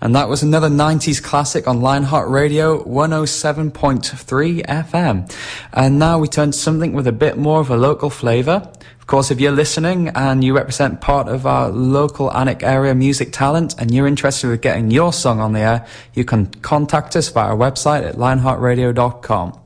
And that was another 90s classic on Lionheart Radio 107.3 FM. And now we turn to something with a bit more of a local flavour. Of course, if you're listening and you represent part of our local Alnwick area music talent and you're interested in getting your song on the air, you can contact us via our website at lionheartradio.com.